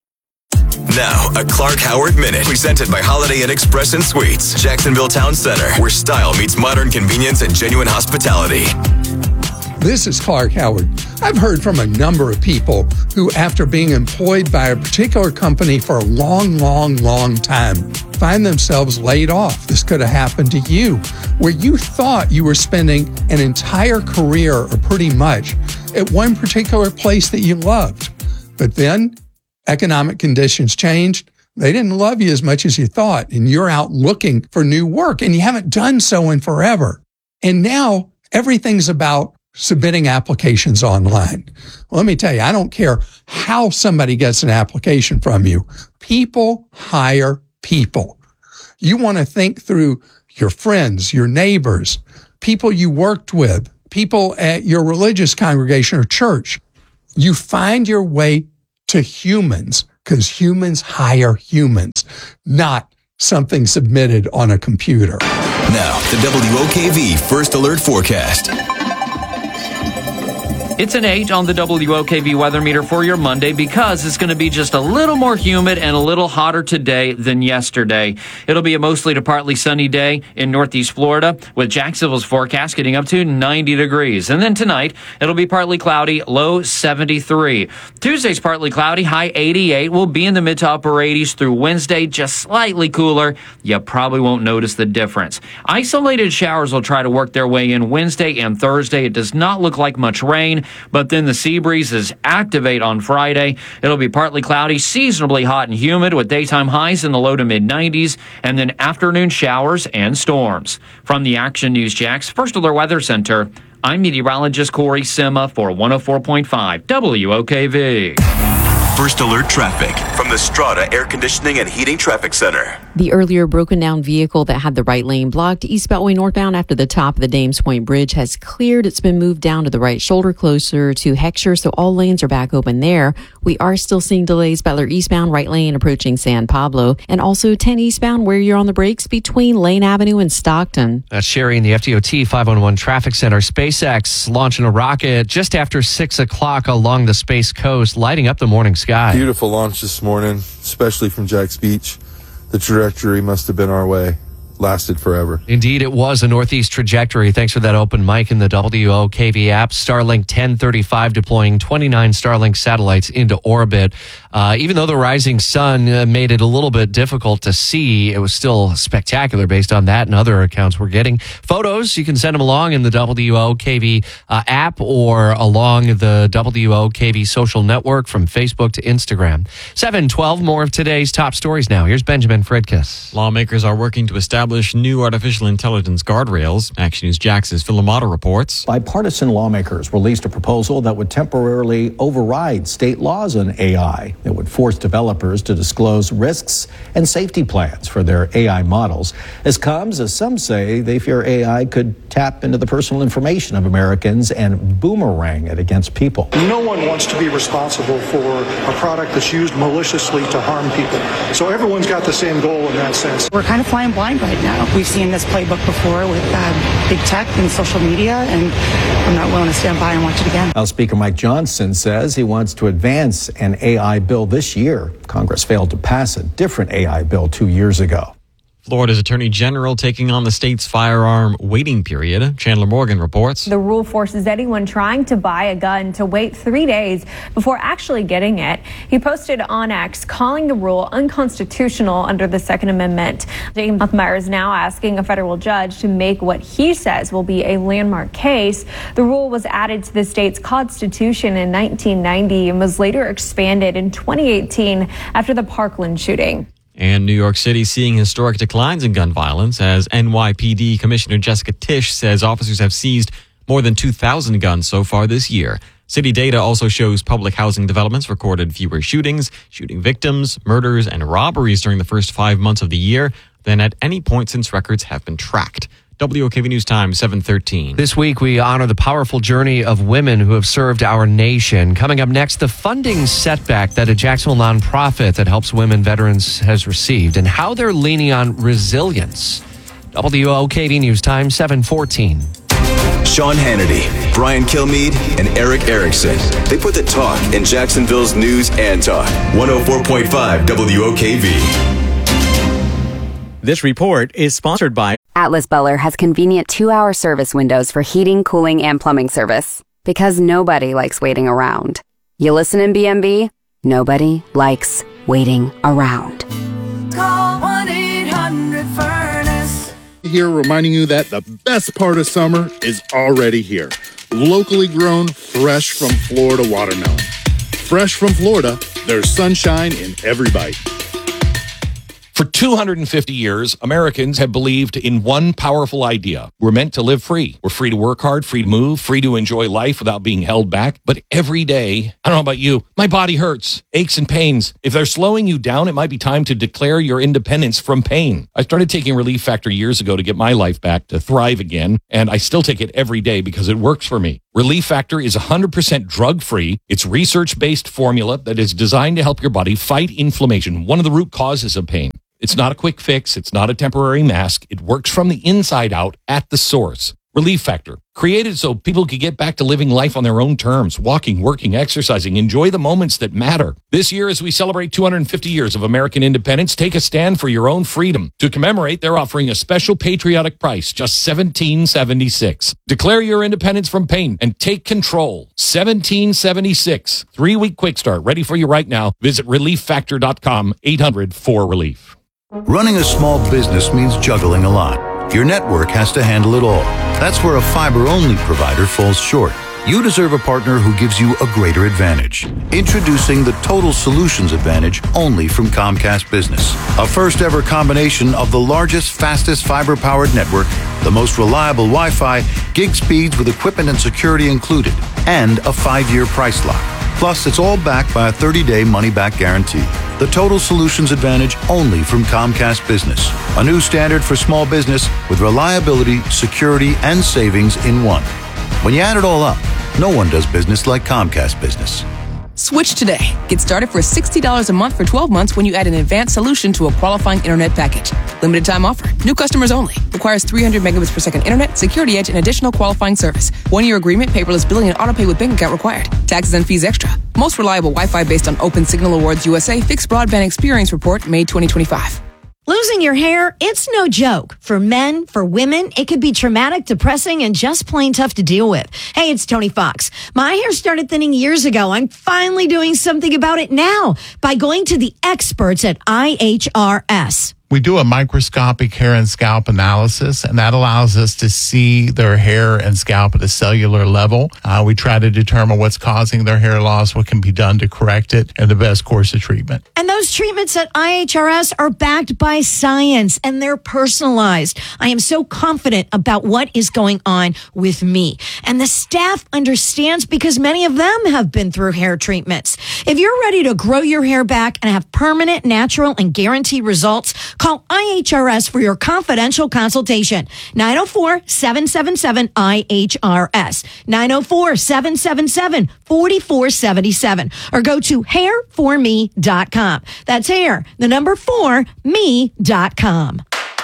Now, a Clark Howard Minute, presented by Holiday Inn Express and Suites, Jacksonville Town Center, where style meets modern convenience and genuine hospitality. This is Clark Howard. I've heard from a number of people who, after being employed by a particular company for a long, long, long time, find themselves laid off. This could have happened to you, where you thought you were spending an entire career, or pretty much, at one particular place that you loved. But then economic conditions changed. They didn't love you as much as you thought, and you're out looking for new work, and you haven't done so in forever. And now everything's about submitting applications online. Well, let me tell you, I don't care how somebody gets an application from you. People hire people. You want to think through your friends, your neighbors, people you worked with, people at your religious congregation or church. You find your way to humans because humans hire humans, not something submitted on a computer. Now, the W O K V First Alert Forecast. It's an eight on the W O K V weather meter for your Monday because it's going to be just a little more humid and a little hotter today than yesterday. It'll be a mostly to partly sunny day in Northeast Florida with Jacksonville's forecast getting up to ninety degrees. And then tonight, it'll be partly cloudy, low seventy-three. Tuesday's partly cloudy, high eighty-eight. We'll be in the mid to upper eighties through Wednesday, just slightly cooler. You probably won't notice the difference. Isolated showers will try to work their way in Wednesday and Thursday. It does not look like much rain. But then the sea breezes activate on Friday. It'll be partly cloudy, seasonably hot and humid with daytime highs in the low to mid nineties, and then afternoon showers and storms. From the Action News Jax First Alert Weather Center, I'm meteorologist Corey Sima for one oh four point five W O K V. First Alert Traffic from the Strata Air Conditioning and Heating Traffic Center. The earlier broken down vehicle that had the right lane blocked east Beltway northbound after the top of the Dames Point Bridge has cleared. It's been moved down to the right shoulder closer to Heckscher, so all lanes are back open there. We are still seeing delays Butler eastbound, right lane approaching San Pablo, and also ten eastbound where you're on the brakes between Lane Avenue and Stockton. That's Sherry in the F D O T five one one Traffic Center. SpaceX launching a rocket just after six o'clock along the Space Coast, lighting up the morning sky. Beautiful launch this morning, especially from Jax Beach. The trajectory must have been our way. Lasted forever. Indeed, it was a northeast trajectory. Thanks for that open mic in the W O K V app. Starlink ten thirty-five deploying twenty-nine Starlink satellites into orbit. Uh, even though the rising sun uh, made it a little bit difficult to see, it was still spectacular based on that and other accounts we're getting. Photos, you can send them along in the W O K V uh, app or along the W O K V social network from Facebook to Instagram. seven twelve, more of today's top stories now. Here's Benjamin Fredkiss. Lawmakers are working to establish new artificial intelligence guardrails. Action News Jax's Phil Amato reports. Bipartisan lawmakers released a proposal that would temporarily override state laws on A I. It would force developers to disclose risks and safety plans for their A I models. This comes as some say they fear A I could tap into the personal information of Americans and boomerang it against people. No one wants to be responsible for a product that's used maliciously to harm people. So everyone's got the same goal in that sense. We're kind of flying blind right now. We've seen this playbook before with uh, big tech and social media, and I'm not willing to stand by and watch it again. House Speaker Mike Johnson says he wants to advance an A I bill this year. Congress failed to pass a different A I bill two years ago. Florida's Attorney General taking on the state's firearm waiting period. Chandler Morgan reports. The rule forces anyone trying to buy a gun to wait three days before actually getting it. He posted on X calling the rule unconstitutional under the Second Amendment. James Huffmeyer is now asking a federal judge to make what he says will be a landmark case. The rule was added to the state's constitution in nineteen ninety and was later expanded in twenty eighteen after the Parkland shooting. And New York City seeing historic declines in gun violence as N Y P D Commissioner Jessica Tisch says officers have seized more than two thousand guns so far this year. City data also shows public housing developments recorded fewer shootings, shooting victims, murders, and robberies during the first five months of the year than at any point since records have been tracked. W O K V News Time, seven thirteen. This week, we honor the powerful journey of women who have served our nation. Coming up next, the funding setback that a Jacksonville nonprofit that helps women veterans has received and how they're leaning on resilience. W O K V News Time, seven fourteen. Sean Hannity, Brian Kilmeade, and Eric Erickson. They put the talk in Jacksonville's news and talk. one oh four point five W O K V. This report is sponsored by Atlas Butler has convenient two-hour service windows for heating, cooling, and plumbing service. Because nobody likes waiting around. You listen in B M B? Nobody likes waiting around. Call one eight hundred furnace. Here reminding you that the best part of summer is already here. Locally grown, fresh from Florida watermelon. Fresh from Florida, there's sunshine in every bite. For two hundred fifty years, Americans have believed in one powerful idea. We're meant to live free. We're free to work hard, free to move, free to enjoy life without being held back. But every day, I don't know about you, my body hurts, aches and pains. If they're slowing you down, it might be time to declare your independence from pain. I started taking Relief Factor years ago to get my life back, to thrive again, and I still take it every day because it works for me. Relief Factor is one hundred percent drug-free. It's research-based formula that is designed to help your body fight inflammation, one of the root causes of pain. It's not a quick fix. It's not a temporary mask. It works from the inside out at the source. Relief Factor, created so people could get back to living life on their own terms, walking, working, exercising, enjoy the moments that matter. This year, as we celebrate two hundred fifty years of American independence, take a stand for your own freedom. To commemorate, they're offering a special patriotic price, just seventeen seventy-six. Declare your independence from pain and take control. seventeen seventy-six. Three-week quick start, ready for you right now. Visit relief factor dot com, eight hundred four relief. Running a small business means juggling a lot. Your network has to handle it all. That's where a fiber-only provider falls short. You deserve a partner who gives you a greater advantage. Introducing the Total Solutions Advantage only from Comcast Business. A first-ever combination of the largest, fastest fiber-powered network, the most reliable Wi-Fi, gig speeds with equipment and security included, and a five-year price lock. Plus, it's all backed by a thirty-day money-back guarantee. The Total Solutions Advantage only from Comcast Business. A new standard for small business with reliability, security, and savings in one. When you add it all up, no one does business like Comcast Business. Switch today. Get started for sixty dollars a month for twelve months when you add an advanced solution to a qualifying internet package. Limited time offer. New customers only. Requires three hundred megabits per second internet, security edge, and additional qualifying service. One-year agreement, paperless billing, and autopay with bank account required. Taxes and fees extra. Most reliable Wi-Fi based on Open Signal Awards U S A Fixed Broadband Experience Report, May twenty twenty-five. Losing your hair, it's no joke. For men, for women, it could be traumatic, depressing, and just plain tough to deal with. Hey, it's Tony Fox. My hair started thinning years ago. I'm finally doing something about it now by going to the experts at I H R S. We do a microscopic hair and scalp analysis, and that allows us to see their hair and scalp at a cellular level. Uh, we try to determine what's causing their hair loss, what can be done to correct it, and the best course of treatment. And those treatments at I H R S are backed by science, and they're personalized. I am so confident about what is going on with me. And the staff understands because many of them have been through hair treatments. If you're ready to grow your hair back and have permanent, natural, and guaranteed results, call I H R S for your confidential consultation. nine oh four, seven seven seven, I H R S. nine oh four, seven seven seven, four four seven seven. Or go to hair for me dot com. That's hair, the number four, me dot com.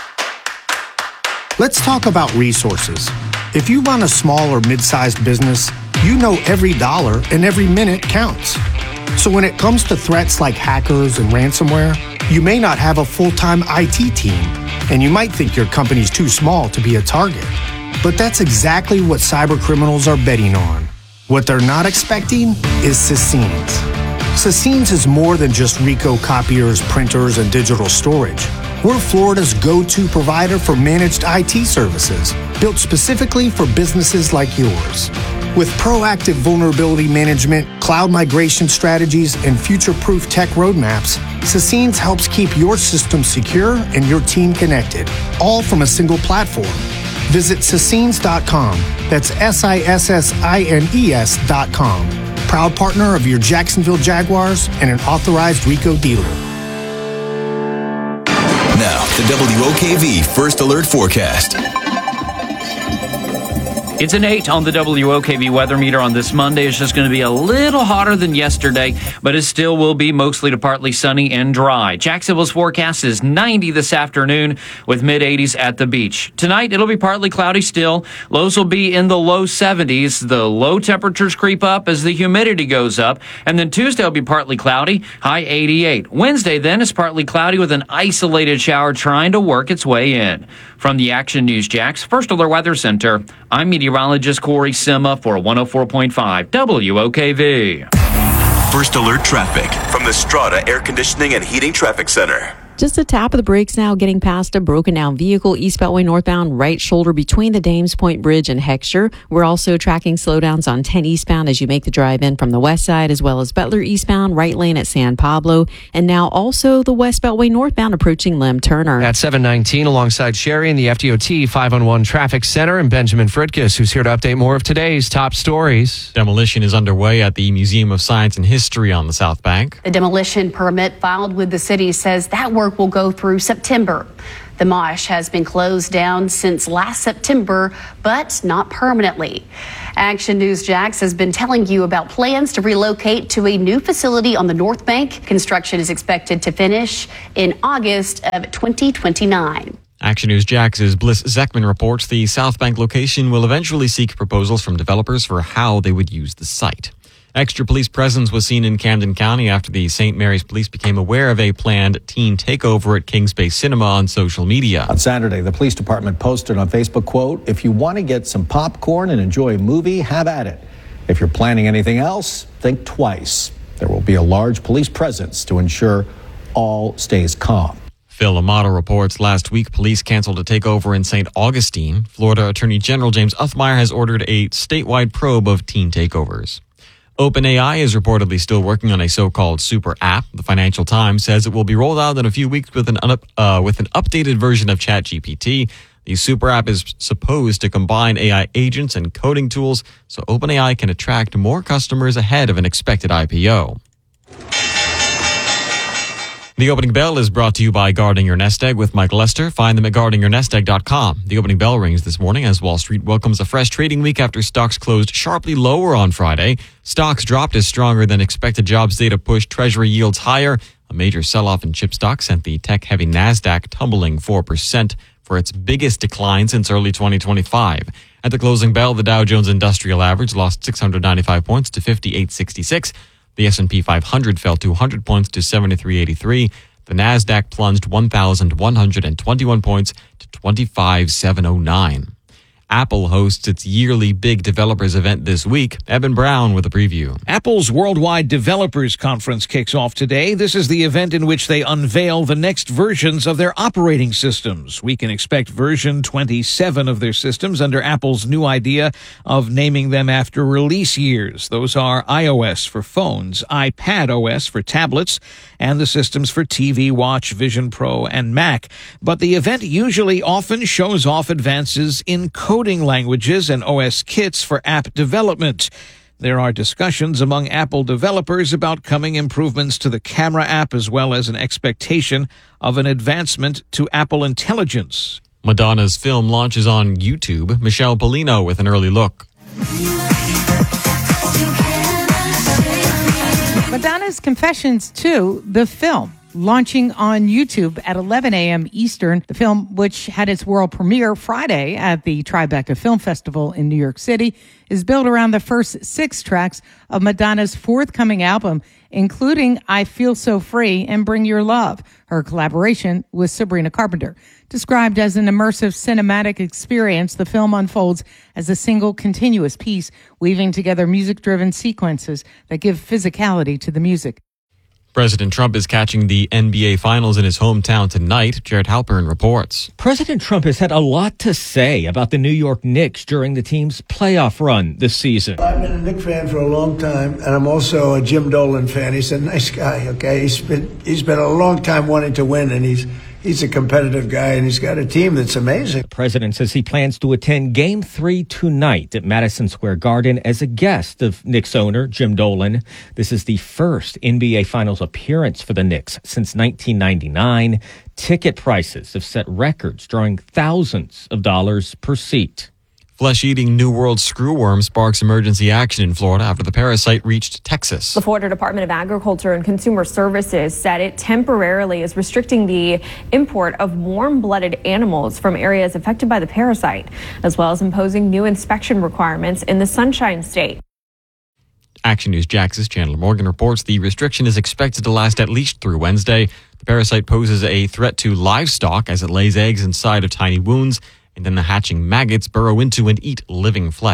Let's talk about resources. If you run a small or mid-sized business, you know every dollar and every minute counts. So when it comes to threats like hackers and ransomware, you may not have a full-time I T team, and you might think your company's too small to be a target. But that's exactly what cyber criminals are betting on. What they're not expecting is Sassines. Sassines is more than just Ricoh copiers, printers, and digital storage. We're Florida's go-to provider for managed I T services, built specifically for businesses like yours. With proactive vulnerability management, cloud migration strategies, and future-proof tech roadmaps, Sassines helps keep your system secure and your team connected, all from a single platform. Visit Sassines dot com. That's S I S S I N E S dot com. Proud partner of your Jacksonville Jaguars and an authorized Ricoh dealer. Now, the W O K V First Alert Forecast. It's an eight on the W O K V weather meter on this Monday. It's just going to be a little hotter than yesterday, but it still will be mostly to partly sunny and dry. Jacksonville's forecast is ninety this afternoon with mid eighties at the beach. Tonight, it'll be partly cloudy still. Lows will be in the low seventies. The low temperatures creep up as the humidity goes up. And then Tuesday will be partly cloudy, high eighty-eight. Wednesday then is partly cloudy with an isolated shower trying to work its way in. From the Action News Jax First Alert Weather Center, I'm meteorologist Corey Sima for one oh four point five W O K V. First Alert Traffic from the Strata Air Conditioning and Heating Traffic Center. Just a tap of the brakes now, getting past a broken down vehicle, East Beltway northbound, right shoulder between the Dames Point Bridge and Heckscher. We're also tracking slowdowns on ten eastbound as you make the drive in from the west side, as well as Butler eastbound, right lane at San Pablo, and now also the West Beltway northbound approaching Lem Turner. At seven nineteen, alongside Sherry in the F D O T five one one Traffic Center, and Benjamin Fritkus, who's here to update more of today's top stories. Demolition is underway at the Museum of Science and History on the South Bank. The demolition permit filed with the city says that work will go through September. The Mosh has been closed down since last September, but not permanently. Action News Jax has been telling you about plans to relocate to a new facility on the North Bank. Construction is expected to finish in August of twenty twenty-nine. Action News Jax's Bliss Zeckman reports the South Bank location will eventually seek proposals from developers for how they would use the site. Extra police presence was seen in Camden County after the Saint Mary's police became aware of a planned teen takeover at Kings Bay Cinema on social media. On Saturday, the police department posted on Facebook, quote, "If you want to get some popcorn and enjoy a movie, have at it. If you're planning anything else, think twice. There will be a large police presence to ensure all stays calm." Phil Amato reports last week police canceled a takeover in Saint Augustine. Florida Attorney General James Uthmeyer has ordered a statewide probe of teen takeovers. OpenAI is reportedly still working on a so-called super app. The Financial Times says it will be rolled out in a few weeks with an un- uh, with an updated version of ChatGPT. The super app is supposed to combine A I agents and coding tools so OpenAI can attract more customers ahead of an expected I P O. The Opening Bell is brought to you by Guarding Your Nest Egg with Mike Lester. Find them at guarding your nest egg dot com. The opening bell rings this morning as Wall Street welcomes a fresh trading week after stocks closed sharply lower on Friday. Stocks dropped as stronger than expected jobs data pushed Treasury yields higher. A major sell-off in chip stocks sent the tech-heavy NASDAQ tumbling four percent for its biggest decline since early twenty twenty-five. At the closing bell, the Dow Jones Industrial Average lost six hundred ninety-five points to fifty-eight sixty-six. The S and P five hundred fell two hundred points to seventy-three eighty-three. The NASDAQ plunged one thousand one hundred twenty-one points to twenty-five seven oh nine. Apple hosts its yearly Big Developers event this week. Eben Brown with a preview. Apple's Worldwide Developers Conference kicks off today. This is the event in which they unveil the next versions of their operating systems. We can expect version twenty-seven of their systems under Apple's new idea of naming them after release years. Those are iOS for phones, iPadOS for tablets, and the systems for T V, Watch, Vision Pro, and Mac. But the event usually often shows off advances in coding languages and O S kits for app development. There are discussions among Apple developers about coming improvements to the camera app, as well as an expectation of an advancement to Apple Intelligence. Madonna's film launches on YouTube. Michelle Polino with an early look. Madonna's Confessions two, the film, launching on YouTube at eleven a.m. Eastern. The film, which had its world premiere Friday at the Tribeca Film Festival in New York City, is built around the first six tracks of Madonna's forthcoming album, including I Feel So Free and Bring Your Love, her collaboration with Sabrina Carpenter. Described as an immersive cinematic experience, the film unfolds as a single continuous piece, weaving together music-driven sequences that give physicality to the music. President Trump is catching the N B A Finals in his hometown tonight. Jared Halpern reports. President Trump has had a lot to say about the New York Knicks during the team's playoff run this season. I've been a Knicks fan for a long time, and I'm also a Jim Dolan fan. He's a nice guy, okay? He's been he's been a long time wanting to win, and he's he's a competitive guy, and he's got a team that's amazing. The president says he plans to attend Game three tonight at Madison Square Garden as a guest of Knicks owner Jim Dolan. This is the first N B A Finals appearance for the Knicks since nineteen ninety-nine. Ticket prices have set records, drawing thousands of dollars per seat. Flesh-eating New World screwworm sparks emergency action in Florida after the parasite reached Texas. The Florida Department of Agriculture and Consumer Services said it temporarily is restricting the import of warm-blooded animals from areas affected by the parasite, as well as imposing new inspection requirements in the Sunshine State. Action News Jax's Chandler Morgan reports the restriction is expected to last at least through Wednesday. The parasite poses a threat to livestock as it lays eggs inside of tiny wounds, and then the hatching maggots burrow into and eat living flesh.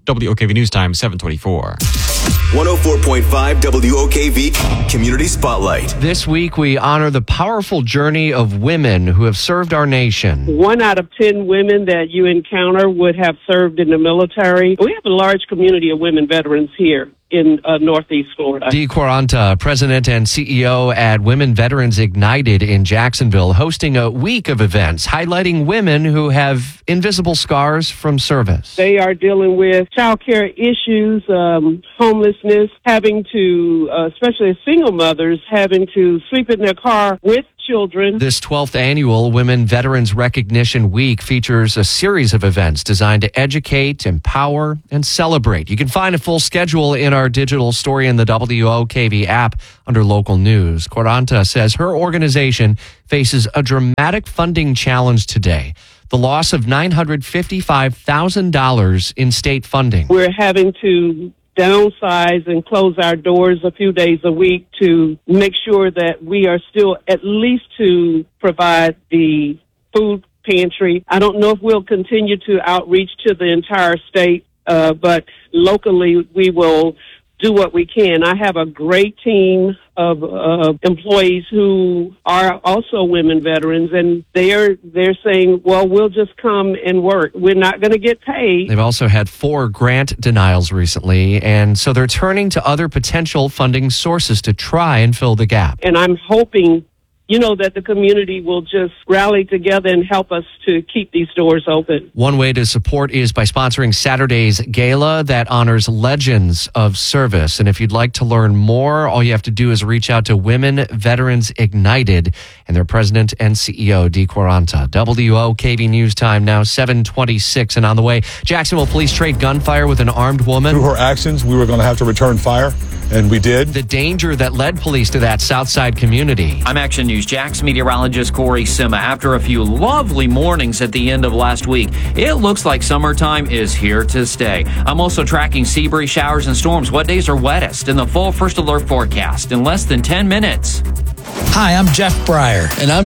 W O K V News Time, seven twenty-four. one oh four point five W O K V Community Spotlight. This week, we honor the powerful journey of women who have served our nation. One out of ten women that you encounter would have served in the military. We have a large community of women veterans here in uh, Northeast Florida. Dee Quaranta, President and C E O at Women Veterans Ignited in Jacksonville, hosting a week of events highlighting women who have invisible scars from service. They are dealing with child care issues, um, homelessness, having to, uh, especially single mothers, having to sleep in their car with children. This twelfth annual Women Veterans Recognition Week features a series of events designed to educate, empower, and celebrate. You can find a full schedule in our digital story in the W O K V app under local news. Quaranta says her organization faces a dramatic funding challenge today. The loss of nine hundred fifty-five thousand dollars in state funding. We're having to downsize and close our doors a few days a week to make sure that we are still at least to provide the food pantry. I don't know if we'll continue to outreach to the entire state, uh, but locally we will do what we can. I have a great team of uh, employees who are also women veterans, and they're they're saying, well, we'll just come and work. We're not going to get paid. They've also had four grant denials recently, and so they're turning to other potential funding sources to try and fill the gap. And I'm hoping, you know, that the community will just rally together and help us to keep these doors open. One way to support is by sponsoring Saturday's gala that honors legends of service. And if you'd like to learn more, all you have to do is reach out to Women Veterans Ignited and their president and C E O, Dee Quaranta. W O K V News Time now, seven twenty-six. And on the way, Jacksonville police trade gunfire with an armed woman. Through her actions, we were going to have to return fire, and we did. The danger that led police to that Southside community. I'm Action News Jax meteorologist Corey Sima. After a few lovely mornings at the end of last week, it looks like summertime is here to stay. I'm also tracking Seabury showers and storms. What days are wettest in the full first alert forecast in less than ten minutes. Hi, I'm Jeff Breyer, and I'm...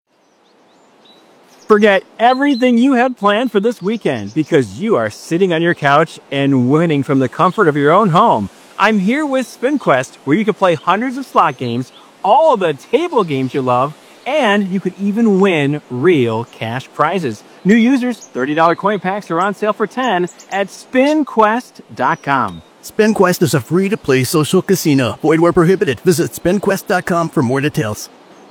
Forget everything you had planned for this weekend because you are sitting on your couch and winning from the comfort of your own home. I'm here with SpinQuest, where you can play hundreds of slot games, all of the table games you love, and you could even win real cash prizes. New users, thirty dollars coin packs are on sale for ten dollars at spin quest dot com. SpinQuest is a free-to-play social casino. Void where prohibited. Visit spin quest dot com for more details.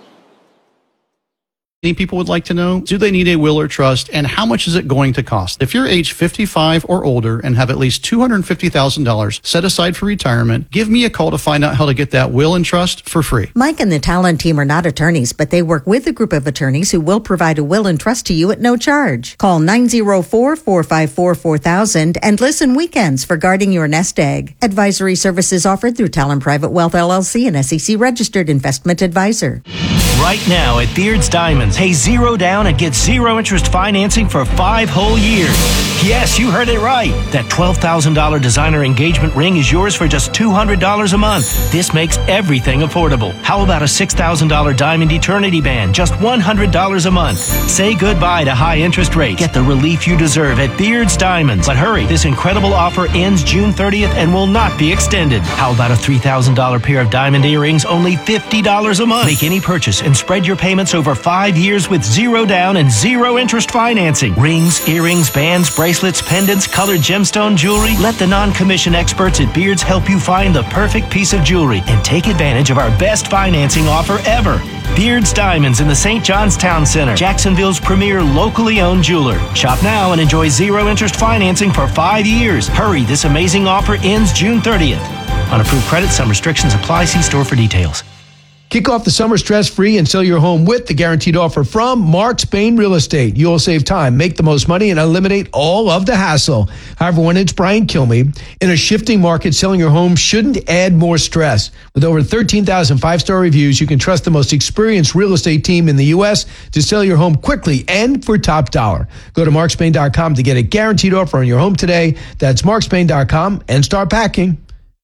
Many people would like to know, do they need a will or trust, and how much is it going to cost? If you're age fifty-five or older and have at least two hundred fifty thousand dollars set aside for retirement, give me a call to find out how to get that will and trust for free. Mike and the Talent team are not attorneys, but they work with a group of attorneys who will provide a will and trust to you at no charge. Call nine oh four, four five four, four thousand and listen weekends for guarding your nest egg. Advisory services offered through Talent Private Wealth L L C, an S E C registered investment advisor. Right now at Beard's Diamonds, pay zero down and get zero interest financing for five whole years. Yes, you heard it right. That twelve thousand dollars designer engagement ring is yours for just two hundred dollars a month. This makes everything affordable. How about a six thousand dollars diamond eternity band, just one hundred dollars a month? Say goodbye to high interest rates. Get the relief you deserve at Beard's Diamonds. But hurry, this incredible offer ends June thirtieth and will not be extended. How about a three thousand dollars pair of diamond earrings, only fifty dollars a month? Make any purchase and spread your payments over five years with zero down and zero interest financing. Rings, earrings, bands, bracelets, pendants, colored gemstone jewelry. Let the non-commission experts at Beards help you find the perfect piece of jewelry and take advantage of our best financing offer ever. Beards Diamonds in the Saint John's Town Center, Jacksonville's premier locally owned jeweler. Shop now and enjoy zero interest financing for five years. Hurry, this amazing offer ends June thirtieth. On approved credit, some restrictions apply. See store for details. Kick off the summer stress-free and sell your home with the guaranteed offer from Mark Spain Real Estate. You'll save time, make the most money, and eliminate all of the hassle. Hi, everyone. It's Brian Kilmeade. In a shifting market, selling your home shouldn't add more stress. With over thirteen thousand five-star reviews, you can trust the most experienced real estate team in the U S to sell your home quickly and for top dollar. Go to mark spain dot com to get a guaranteed offer on your home today. That's mark spain dot com and start packing.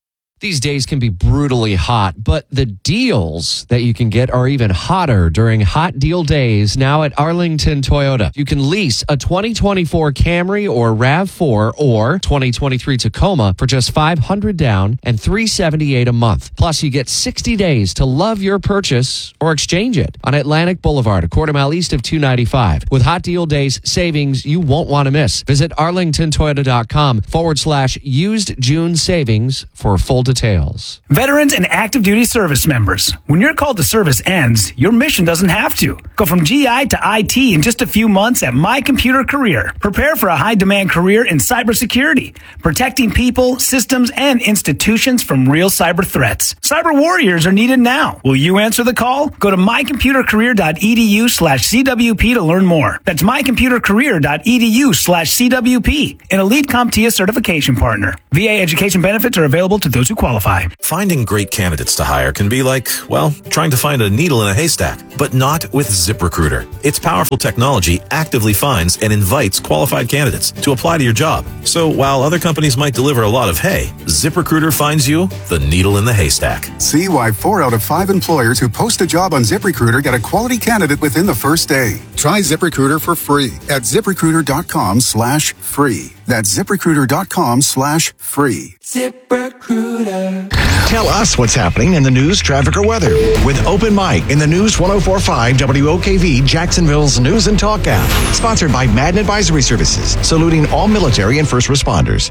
These days can be brutally hot, but the deals that you can get are even hotter during Hot Deal Days now at Arlington Toyota. You can lease a twenty twenty-four Camry or RAV four or twenty twenty-three Tacoma for just five hundred dollars down and three hundred seventy-eight dollars a month. Plus, you get sixty days to love your purchase or exchange it on Atlantic Boulevard, a quarter mile east of two ninety-five. With Hot Deal Days savings you won't want to miss. Visit arlingtontoyota.com forward slash used June savings for full details. Veterans and active duty service members, when your call to service ends, your mission doesn't have to. Go from G I to I T in just a few months at My Computer Career. Prepare for a high-demand career in cybersecurity, protecting people, systems, and institutions from real cyber threats. Cyber warriors are needed now. Will you answer the call? Go to mycomputercareer.edu slash CWP to learn more. That's mycomputercareer.edu slash CWP, an Elite CompTIA certification partner. V A education benefits are available to those who qualify. Finding great candidates to hire can be like, well, trying to find a needle in a haystack, but not with ZipRecruiter. Its powerful technology actively finds and invites qualified candidates to apply to your job. So while other companies might deliver a lot of hay, ZipRecruiter finds you the needle in the haystack. See why four out of five employers who post a job on ZipRecruiter get a quality candidate within the first day. Try ZipRecruiter for free at ZipRecruiter.com slash free. That's ZipRecruiter.com slash free. ZipRecruiter. Tell us what's happening in the news, traffic, or weather with Open Mic in the News one oh four point five W O K V Jacksonville's News and Talk app. Sponsored by Madden Advisory Services, saluting all military and first responders.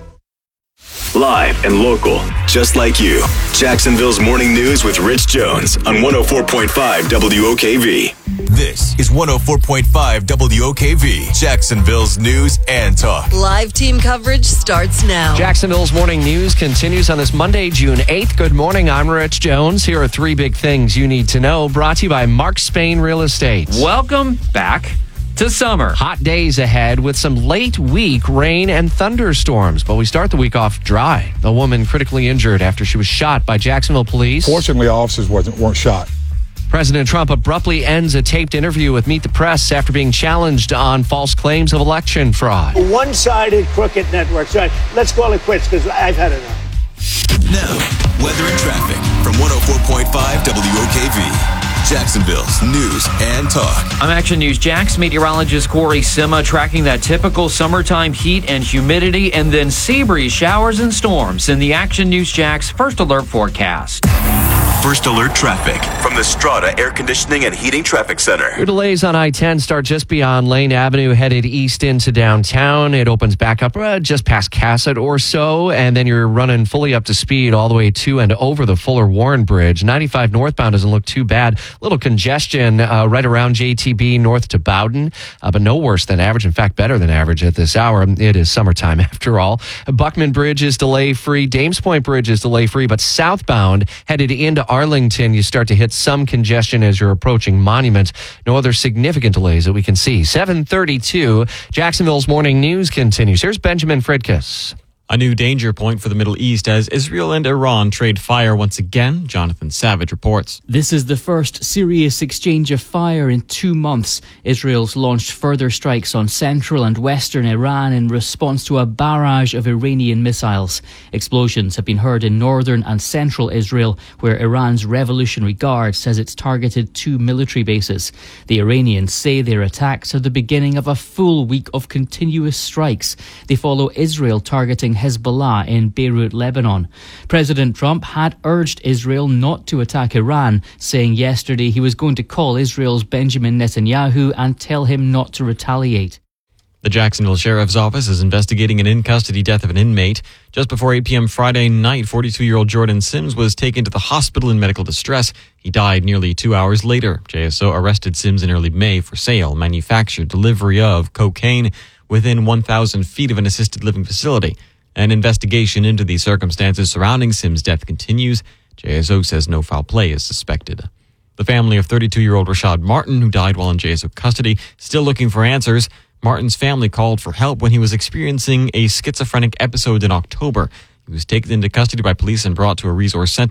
Live and local, just like you. Jacksonville's Morning News with Rich Jones on one oh four point five W O K V. This is one oh four point five W O K V, Jacksonville's News and Talk. Live team coverage starts now. Jacksonville's Morning News continues on this Monday, June eighth. Good morning, I'm Rich Jones. Here are three big things you need to know, brought to you by Mark Spain Real Estate. Welcome back to summer. Hot days ahead with some late week rain and thunderstorms, but we start the week off dry. A woman critically injured after she was shot by Jacksonville police. Fortunately, officers wasn't, weren't shot. President Trump abruptly ends a taped interview with Meet the Press after being challenged on false claims of election fraud. One-sided crooked network. So let's call it quits because I've had enough. Now, weather and traffic from one oh four point five W O K V. Jacksonville's News and Talk. I'm Action News Jax meteorologist Corey Sima tracking that typical summertime heat and humidity and then sea breeze showers and storms in the Action News Jax First Alert forecast. First Alert traffic from the Strata Air Conditioning and Heating Traffic Center. Your delays on I ten start just beyond Lane Avenue, headed east into downtown. It opens back up uh, just past Cassett or so, and then you're running fully up to speed all the way to and over the Fuller Warren Bridge. ninety-five northbound doesn't look too bad. A little congestion uh, right around J T B north to Bowden, uh, but no worse than average. In fact, better than average at this hour. It is summertime after all. Buckman Bridge is delay-free. Dames Point Bridge is delay-free, but southbound headed into Arlington, you start to hit some congestion as you're approaching Monument. No other significant delays that we can see. seven thirty-two, Jacksonville's Morning News continues. Here's Benjamin Fridkes. A new danger point for the Middle East as Israel and Iran trade fire once again. Jonathan Savage reports. This is the first serious exchange of fire in two months. Israel's launched further strikes on central and western Iran in response to a barrage of Iranian missiles. Explosions have been heard in northern and central Israel, where Iran's Revolutionary Guard says it's targeted two military bases. The Iranians say their attacks are the beginning of a full week of continuous strikes. They follow Israel targeting Hezbollah in Beirut, Lebanon. President Trump had urged Israel not to attack Iran, saying yesterday he was going to call Israel's Benjamin Netanyahu and tell him not to retaliate. The Jacksonville Sheriff's Office is investigating an in-custody death of an inmate. Just before eight p.m. Friday night, forty-two-year-old Jordan Sims was taken to the hospital in medical distress. He died nearly two hours later. J S O arrested Sims in early May for sale, manufacture, delivery of cocaine within one thousand feet of an assisted living facility. An investigation into the circumstances surrounding Sims' death continues. J S O says no foul play is suspected. The family of thirty-two-year-old Rashad Martin, who died while in J S O custody, still looking for answers. Martin's family called for help when he was experiencing a schizophrenic episode in October. He was taken into custody by police and brought to a resource center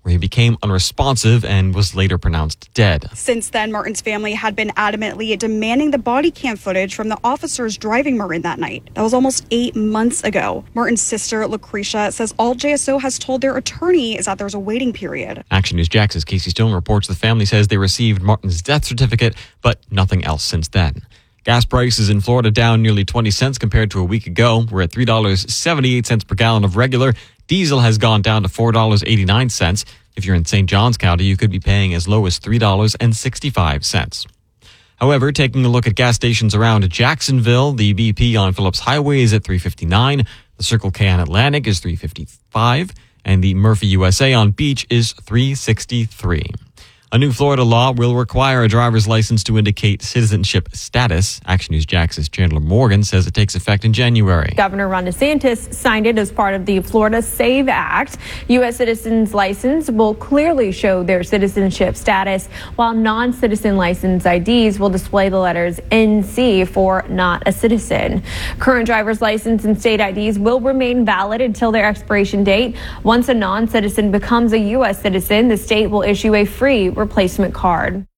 where he became unresponsive and was later pronounced dead. Since then, Martin's family had been adamantly demanding the body cam footage from the officers driving Martin that night. That was almost eight months ago. Martin's sister, Lucretia, says all J S O has told their attorney is that there's a waiting period. Action News Jax's Casey Stone reports the family says they received Martin's death certificate, but nothing else since then. Gas prices in Florida down nearly twenty cents compared to a week ago. We're at three dollars and seventy-eight cents per gallon of regular. Diesel has gone down to four dollars and eighty-nine cents. If you're in Saint Johns County, you could be paying as low as three dollars and sixty-five cents. However, taking a look at gas stations around Jacksonville, the B P on Phillips Highway is at three fifty-nine, the Circle K on Atlantic is three fifty-five, and the Murphy U S A on Beach is three sixty-three. A new Florida law will require a driver's license to indicate citizenship status. Action News Jax's Chandler Morgan says it takes effect in January. Governor Ron DeSantis signed it as part of the Florida SAVE Act. U S citizens' license will clearly show their citizenship status, while non-citizen license I Ds will display the letters N C for not a citizen. Current driver's license and state I Ds will remain valid until their expiration date. Once a non-citizen becomes a U S citizen, the state will issue a free replacement card.